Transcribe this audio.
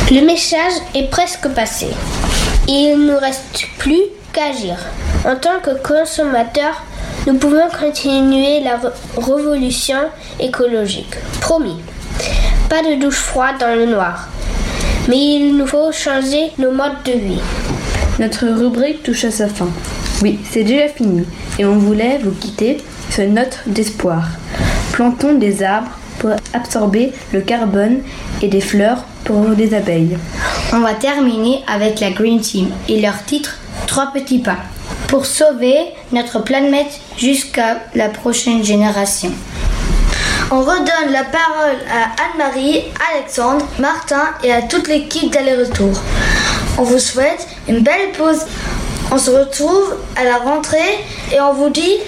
Le message est presque passé. Il ne nous reste plus qu'à agir. En tant que consommateurs, nous pouvons continuer la révolution écologique. Promis, pas de douche froide dans le noir. Mais il nous faut changer nos modes de vie. Notre rubrique touche à sa fin. Oui, c'est déjà fini et on voulait vous quitter sur une note d'espoir. Plantons des arbres pour absorber le carbone et des fleurs pour des abeilles. On va terminer avec la Green Team et leur titre 3 petits pas pour sauver notre planète jusqu'à la prochaine génération. On redonne la parole à Anne-Marie, Alexandre, Martin et à toute l'équipe d'aller-retour. On vous souhaite une belle pause. On se retrouve à la rentrée et on vous dit